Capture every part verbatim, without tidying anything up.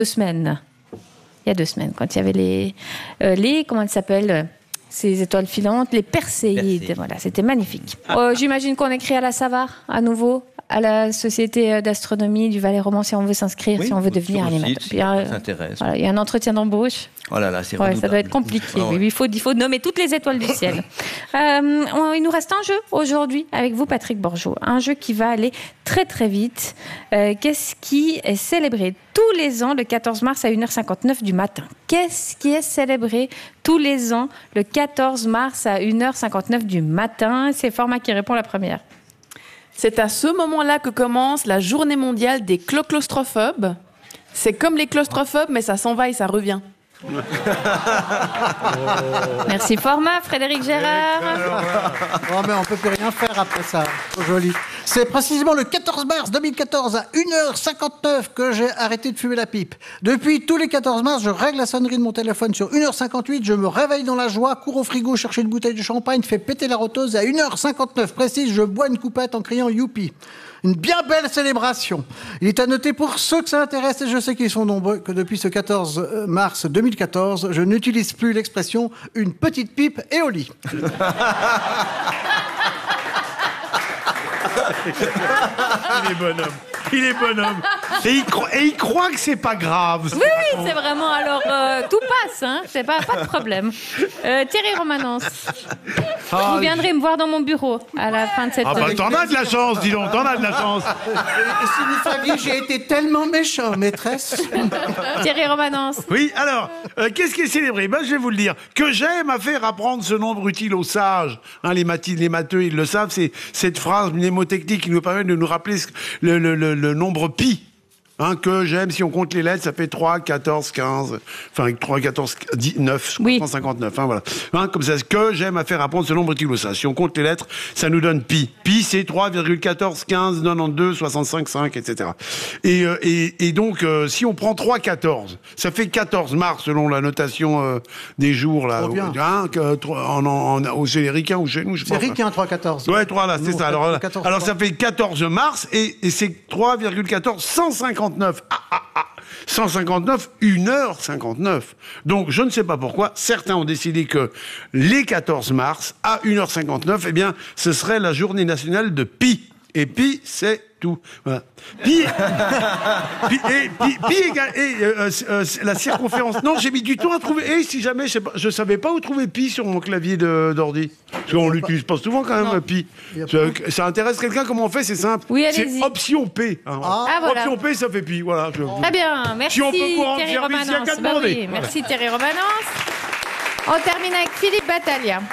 deux semaines. Il y a deux semaines, quand il y avait les... Euh, les comment elles s'appellent ces étoiles filantes, les Perséides. Voilà, c'était magnifique. Euh, j'imagine qu'on écrit à la Savare, à nouveau, à la Société d'astronomie du Valais-Roman, si on veut s'inscrire, oui, si on veut devenir animateur. Si ça s'intéresse. Voilà, il y a un entretien d'embauche. Oh là là, c'est ouais, ça doit être compliqué. Ah ouais. il, faut, il faut nommer toutes les étoiles du ciel. euh, on, il nous reste un jeu aujourd'hui avec vous, Patrick Borgeaud. Un jeu qui va aller très très vite. Euh, qu'est-ce qui est célébré tous les ans le quatorze mars à une heure cinquante-neuf du matin? Qu'est-ce qui est célébré tous les ans le quatorze mars à une heure cinquante-neuf du matin? C'est Format qui répond la première. C'est à ce moment-là que commence la journée mondiale des claustrophobes. C'est comme les claustrophobes, mais ça s'en va et ça revient. Merci Format, Frédéric Gérard. Oh mais on peut plus rien faire après ça. Trop joli. C'est précisément le quatorze mars deux mille quatorze à une heure cinquante-neuf que j'ai arrêté de fumer la pipe. Depuis tous les quatorze mars, je règle la sonnerie de mon téléphone sur une heure cinquante-huit, je me réveille dans la joie, cours au frigo chercher une bouteille de champagne, fais péter la roteuse, à une heure cinquante-neuf précise, je bois une coupette en criant youpi. Une bien belle célébration. Il est à noter pour ceux que ça intéresse, et je sais qu'ils sont nombreux, que depuis ce quatorze mars deux mille quatorze, je n'utilise plus l'expression « une petite pipe et au lit ». Il est bonhomme. Il est bonhomme. Et il, cro- et il croit que c'est pas grave. Oui, oui, c'est vraiment... Alors, euh, tout passe, hein. C'est pas, pas de problème. Euh, Thierry Romanens, ah, vous viendrez me voir dans mon bureau à la fin de cette... Ah bah t'en as de la chance, dis donc, t'en as de la chance. Et si vous saviez, j'ai été tellement méchant, maîtresse. Thierry Romanens. Oui, alors, euh, qu'est-ce qui est célébré? Ben, je vais vous le dire. Que j'aime à faire apprendre ce nombre utile aux sages. Hein, les, mati- les matheux, ils le savent, c'est cette phrase mnémotechnique qui nous permet de nous rappeler le, le, le, le nombre pi. Hein, que j'aime, si on compte les lettres, ça fait trois, quatorze, quinze, enfin trois, quatorze, dix, neuf, oui. cent cinquante-neuf, hein, voilà. Hein, comme ça, que j'aime à faire apprendre ce nombre utile au sage. Si on compte les lettres, ça nous donne pi. Pi, c'est trois virgule quatorze, quinze, quatre-vingt-douze, soixante-cinq, cinq, et cetera. Et, euh, et, et donc, euh, si on prend trois, quatorze, ça fait quatorze mars, selon la notation euh, des jours, là. Hein, que, en, en, en, au Céléricain ou chez nous, je sais pas. C'est Ricain, trois quatorze. Ouais, trois, là, c'est ça. Alors, quatorze, alors ça fait quatorze mars, et, et c'est trois virgule quatorze, cent cinquante-neuf. Ah, ah, ah. cent cinquante-neuf, une heure cinquante-neuf. Donc, je ne sais pas pourquoi, certains ont décidé que les quatorze mars, à une heure cinquante-neuf, eh bien, ce serait la journée nationale de pi. Et pi, c'est tout. Voilà. Pi, pi, et, pi, pi égale, et, euh, euh, la circonférence. Non, j'ai mis du temps à trouver. Et si jamais, je, sais pas, je savais pas où trouver pi sur mon clavier de, d'ordi. Parce qu'on l'utilise pas souvent quand même, non. Pi. Ça, ça intéresse quelqu'un, comment on fait? C'est simple. Oui, c'est option P. Hein, ah, voilà. Option P, ça fait pi. Voilà. Je... Très bien, merci si on peut Thierry Romanens. Bah oui, merci Thierry Romanens. On termine avec Philippe Battaglia.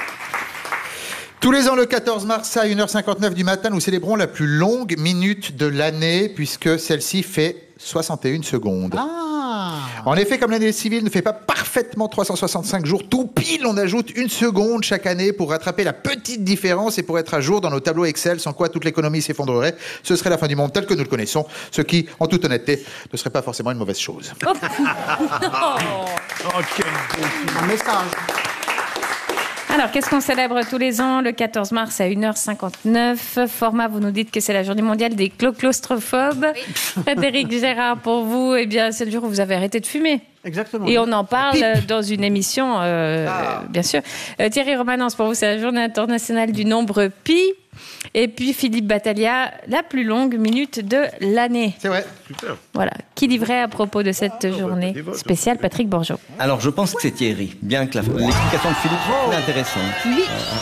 Tous les ans, le quatorze mars à une heure cinquante-neuf du matin, nous célébrons la plus longue minute de l'année, puisque celle-ci fait soixante et une secondes. Ah. En effet, comme l'année civile ne fait pas parfaitement trois cent soixante-cinq jours, tout pile, on ajoute une seconde chaque année pour rattraper la petite différence et pour être à jour dans nos tableaux Excel, sans quoi toute l'économie s'effondrerait. Ce serait la fin du monde tel que nous le connaissons, ce qui, en toute honnêteté, ne serait pas forcément une mauvaise chose. Oh, oh quel beau un message. Alors, qu'est-ce qu'on célèbre tous les ans le quatorze mars à une heure cinquante-neuf? Format, vous nous dites que c'est la journée mondiale des claustrophobes. Oui. Frédéric Gérard, pour vous, eh bien, c'est le jour où vous avez arrêté de fumer. Exactement. Et on en parle Pip. dans une émission, euh, ah. bien sûr. Euh, Thierry Romanens, pour vous, c'est la journée internationale du nombre pi. Et puis Philippe Battaglia, la plus longue minute de l'année. C'est vrai. Super. Voilà. Qui livrait à propos de cette ah, journée bah, spéciale, Patrick Borgeaud? Alors, je pense que c'est Thierry, bien que la, l'explication de Philippe est intéressante. Oui.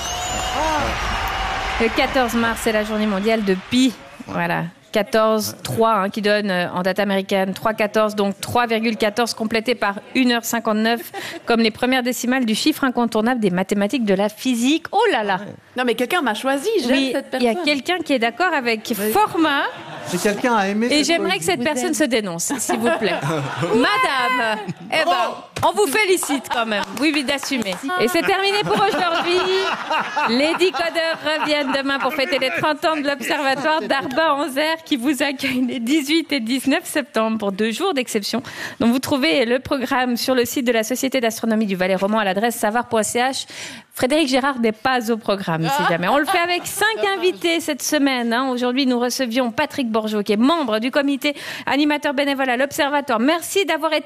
Le quatorze mars, c'est la journée mondiale de pi. Voilà. quatorze, trois, hein, qui donne euh, en date américaine trois virgule quatorze, donc trois virgule quatorze complété par une heure cinquante-neuf, comme les premières décimales du chiffre incontournable des mathématiques de la physique. Oh là là! Non mais quelqu'un m'a choisi, j'aime oui, cette personne. Il y a quelqu'un qui est d'accord avec oui. Format. Et quelqu'un a aimé. Et j'aimerais que cette personne se dénonce, s'il vous plaît. Madame, eh ben, On vous félicite quand même. Oui, oui, d'assumer. Et c'est terminé pour aujourd'hui. Les décodeurs reviennent demain pour fêter les trente ans de l'Observatoire d'Arba-en-Zer qui vous accueille les dix-huit et dix-neuf septembre pour deux jours d'exception. Donc vous trouvez le programme sur le site de la Société d'astronomie du Valais roman à l'adresse savoir point c h. Frédéric Gérard n'est pas au programme, si jamais. On le fait avec cinq invités cette semaine. Hein. Aujourd'hui, nous recevions Patrick Bourgeot, qui est membre du comité animateur bénévole à l'Observatoire. Merci d'avoir été